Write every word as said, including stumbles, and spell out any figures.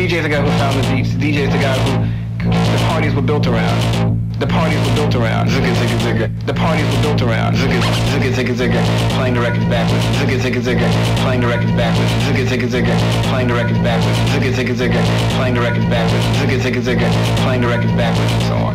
D J's the guy who found the beats. D J's the guy who the parties were built around. The parties were built around. Zigga, zigga, zigga. The parties were built around. Zigga, zigga, zigga, zigga. Playing the records backwards. Zigga, zigga, zigga. Playing the records backwards. Zigga, zigga, zigga. Playing the records backwards. Zigga, zigga, zigga. Playing the records backwards. Zigga, zigga, zigga. Playing the records backwards, and so on.